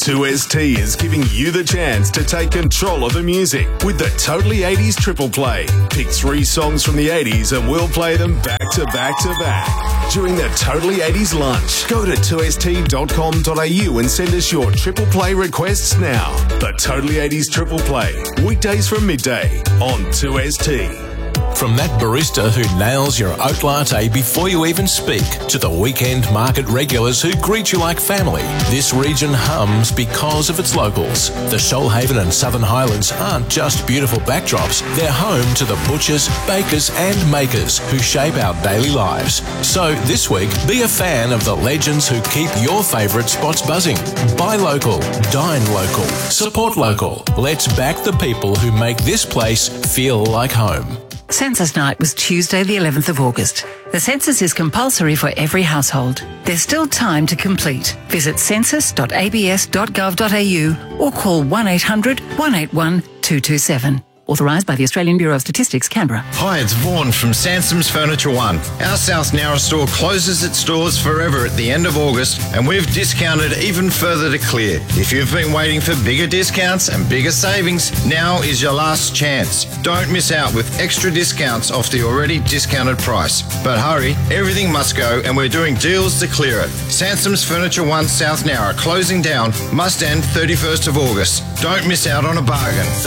2ST is giving you the chance to take control of the music with the Totally 80s Triple Play. Pick 3 songs from the 80s and we'll play them back to back to back during the Totally 80s lunch. Go to 2st.com.au and send us your Triple Play requests now. The Totally 80s Triple Play, weekdays from midday on 2ST. From that barista who nails your oat latte before you even speak to the weekend market regulars who greet you like family, this region hums because of its locals. The Shoalhaven and Southern Highlands aren't just beautiful backdrops, they're home to the butchers, bakers and makers who shape our daily lives. So this week, be a fan of the legends who keep your favourite spots buzzing. Buy local, dine local, support local. Let's back the people who make this place feel like home. Census Night was Tuesday the 11th of August. The census is compulsory for every household. There's still time to complete. Visit census.abs.gov.au or call 1800 181 227. Authorised by the Australian Bureau of Statistics, Canberra. Hi, it's Vaughan from Sansom's Furniture One. Our South Nowra store closes its doors forever at the end of August, and we've discounted even further to clear. If you've been waiting for bigger discounts and bigger savings, now is your last chance. Don't miss out with extra discounts off the already discounted price. But hurry, everything must go, and we're doing deals to clear it. Sansom's Furniture One South Nowra closing down, must end 31st of August. Don't miss out on a bargain.